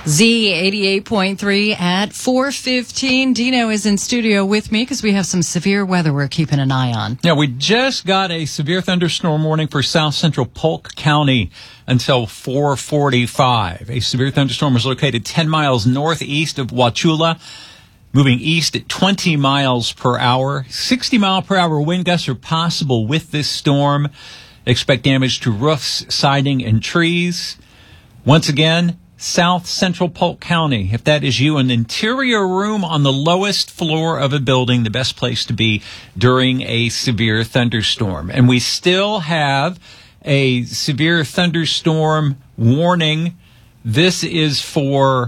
Z88.3 at 4:15. Dino is in studio with me because we have some severe weather we're keeping an eye on. Yeah, we just got a severe thunderstorm warning for south central Polk County until 4:45. A severe thunderstorm was located 10 miles northeast of Wauchula, moving east at 20 miles per hour. 60-mile-per-hour wind gusts are possible with this storm. Expect damage to roofs, siding, and trees. Once again, south central Polk County. If that is you, an interior room on the lowest floor of a building, the best place to be during a severe thunderstorm. And we still have a severe thunderstorm warning. This is for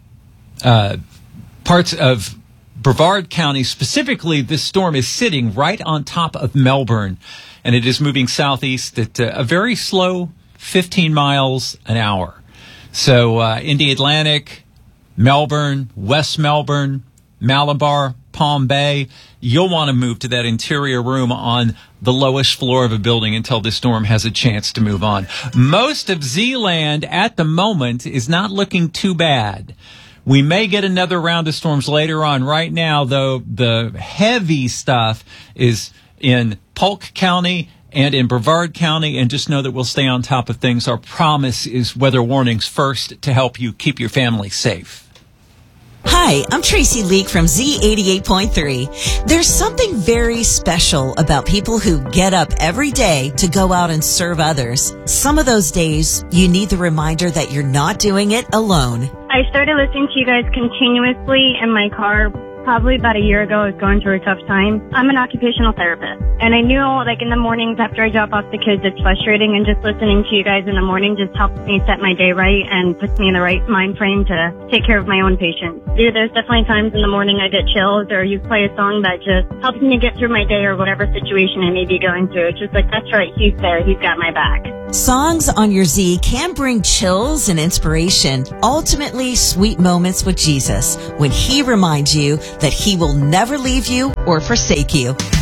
parts of Brevard County. Specifically, this storm is sitting right on top of Melbourne, and it is moving southeast at a very slow 15 miles an hour. So in the Atlantic, Melbourne, West Melbourne, Malabar, Palm Bay, you'll want to move to that interior room on the lowest floor of a building until this storm has a chance to move on. Most of Zeeland at the moment is not looking too bad. We may get another round of storms later on. Right now, though, the heavy stuff is in Polk County and in Brevard County, and just know that we'll stay on top of things. Our promise is weather warnings first to help you keep your family safe. Hi, I'm Tracy Leak from Z88.3. There's something very special about people who get up every day to go out and serve others. Some of those days, you need the reminder that you're not doing it alone. I started listening to you guys continuously in my car probably about a year ago. I was going through a tough time. I'm an occupational therapist, and I knew, like, in the mornings after I drop off the kids, it's frustrating, and just listening to you guys in the morning just helps me set my day right and puts me in the right mind frame to take care of my own patients. There's definitely times in the morning I get chills, or you play a song that just helps me get through my day or whatever situation I may be going through. It's just like, that's right, he's there, he's got my back. Songs on your Z can bring chills and inspiration, ultimately sweet moments with Jesus when he reminds you that he will never leave you or forsake you.